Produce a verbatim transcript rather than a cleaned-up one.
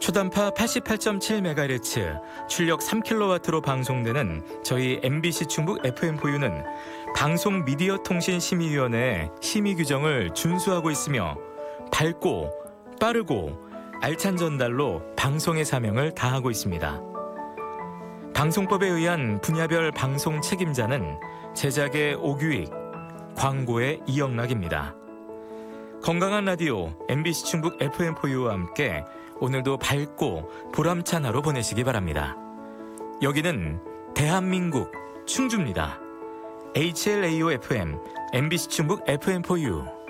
초단파 팔십팔 점 칠 메가헤르츠, 출력 삼 킬로와트로 방송되는 저희 엠비씨 충북 에프엠포유는 방송미디어통신심의위원회의 심의 규정을 준수하고 있으며 밝고 빠르고 알찬 전달로 방송의 사명을 다하고 있습니다. 방송법에 의한 분야별 방송 책임자는 제작의 오규익, 광고의 이영락입니다. 건강한 라디오 엠비씨 충북 에프엠포유와 함께 오늘도 밝고 보람찬 하루 보내시기 바랍니다. 여기는 대한민국 충주입니다. 에이치엘에이오 에프엠 엠비씨 충북 에프엠포유.